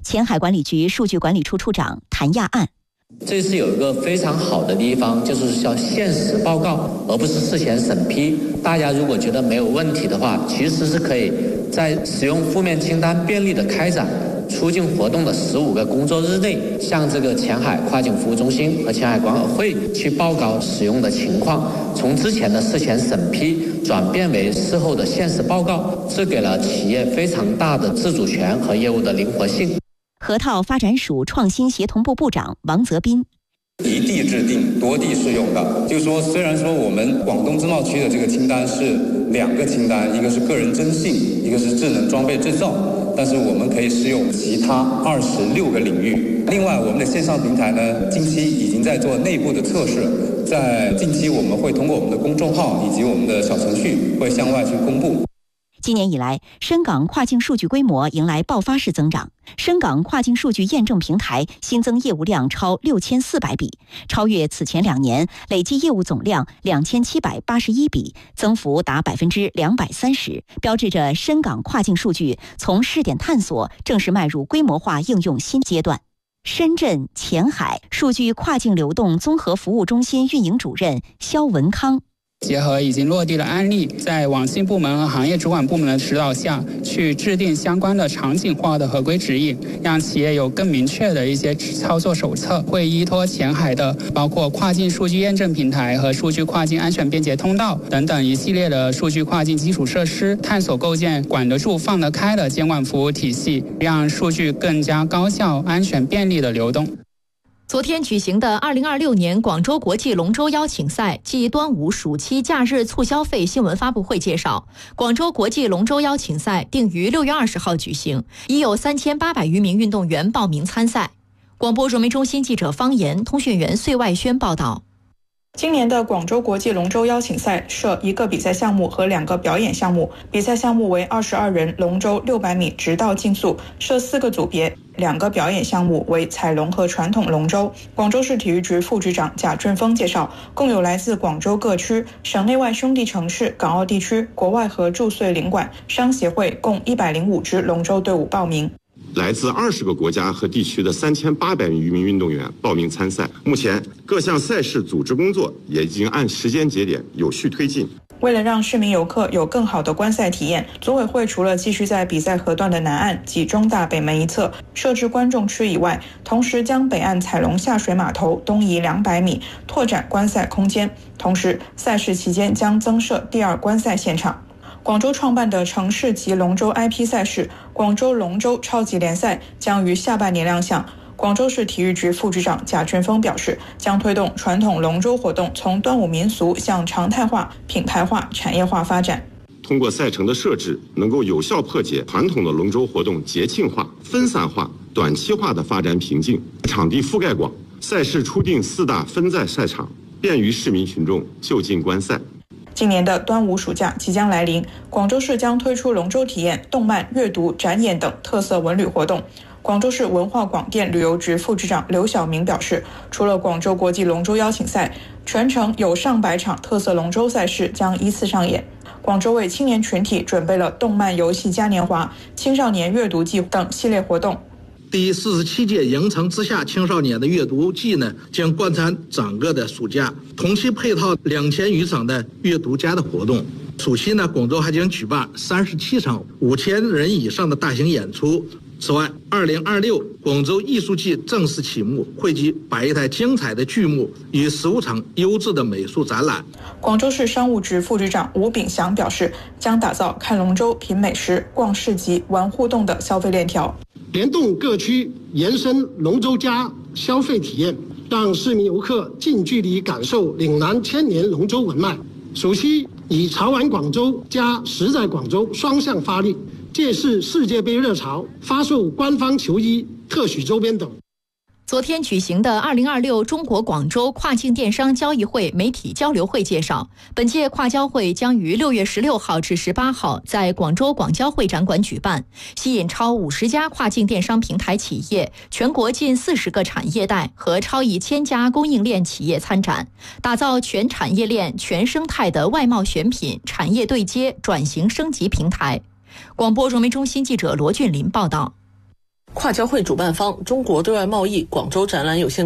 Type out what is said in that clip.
前海管理局数据管理处处长谭亚岸。 这次有一个非常好的地方，就是叫限时报告，而不是事前审批。大家如果觉得没有问题的话，其实是可以在使用负面清单便利的开展出境活动的15个工作日内，向这个前海跨境服务中心和前海管委会去报告使用的情况，从之前的事前审批转变为事后的限时报告，这给了企业非常大的自主权和业务的灵活性。 核桃发展署创新协同部部长王泽斌。 一地制定，多地适用的，就是说，虽然说我们广东自贸区的这个清单是2个清单，一个是个人征信，一个是智能装备证照，但是我们可以适用其他26个领域。另外，我们的线上平台呢，近期已经在做内部的测试，在近期我们会通过我们的公众号以及我们的小程序会向外去公布。 今年以来，深港跨境数据规模迎来爆发式增长。深港跨境数据验证平台新增业务量超6400笔，超越此前2年累计业务总量2781笔，增幅达230%，标志着深港跨境数据从试点探索正式迈入规模化应用新阶段。深圳前海数据跨境流动综合服务中心运营主任肖文康。 结合已经落地的案例，在网信部门和行业主管部门的指导下，去制定相关的场景化的合规指引，让企业有更明确的一些操作手册。会依托前海的包括跨境数据验证平台和数据跨境安全便捷通道等等一系列的数据跨境基础设施，探索构建管得住放得开的监管服务体系，让数据更加高效、安全、便利的流动。 昨天举行的2026年广州国际龙舟邀请赛暨端午暑期假日促消费新闻发布会介绍，广州国际龙舟邀请赛定于6月20号举行，已有3800余名运动员报名参赛。广播传媒中心记者方言、通讯员穗外轩报道。 今年的广州国际龙舟邀请赛设1个比赛项目和2个表演项目，比赛项目为22人龙舟600米直道竞速，设4个组别，2个表演项目为彩龙和传统龙舟。广州市体育局副局长贾俊峰介绍，共有来自广州各区、省内外兄弟城市、港澳地区、国外和驻穗领馆、商协会共105支龙舟队伍报名。 来自20个国家和地区的3800余名运动员报名参赛。目前各项赛事组织工作也已经按时间节点有序推进。 为了让市民游客有更好的观赛体验，组委会除了继续在比赛河段的南岸及中大北门一侧设置观众区以外，同时将北岸彩龙下水码头东移200米，拓展观赛空间。同时，赛事期间将增设第2观赛现场。广州创办的城市级龙舟 IP 赛事广州龙舟超级联赛将于下半年亮相。广州市体育局副局长贾俊峰表示，将推动传统龙舟活动从端午民俗向常态化、品牌化、产业化发展。 通过赛程的设置，能够有效破解传统的龙舟活动节庆化、分散化、短期化的发展瓶颈。场地覆盖广，赛事初定4大分在赛场，便于市民群众就近观赛。 今年的端午暑假即将来临，广州市将推出龙舟体验、动漫、阅读、展演等特色文旅活动。广州市文化广电旅游局副局长刘晓明表示，除了广州国际龙舟邀请赛，全程有上百场特色龙舟赛事将依次上演。广州为青年群体准备了动漫游戏嘉年华、青少年阅读季等系列活动。 第47届迎城之下青少年的阅读季呢，将贯穿整个的暑假，同期配套2000余场的阅读家的活动。暑期呢，广州还将举办37场5000人以上的大型演出。此外，2026广州艺术季正式启幕，汇集100台精彩的剧目与15场优质的美术展览。 广州市商务局副局长吴炳祥表示，将打造看龙舟、品美食、逛市集、玩互动的消费链条， 联动各区延伸龙舟家消费体验，让市民游客近距离感受岭南千年龙舟文脉。暑期以潮玩广州加实在广州双向发力，借势世界杯热潮，发售官方球衣、特许周边等。 昨天举行的2026中国广州跨境电商交易会媒体交流会介绍，本届跨交会将于6月16号至18号在广州广交会展馆举办，吸引超50家跨境电商平台企业、全国近40个产业带和超1000家供应链企业参展，打造全产业链、全生态的外贸选品、产业对接、转型升级平台。广播传媒中心记者罗俊林报道。 跨交会主办方中国对外贸易广州展览有限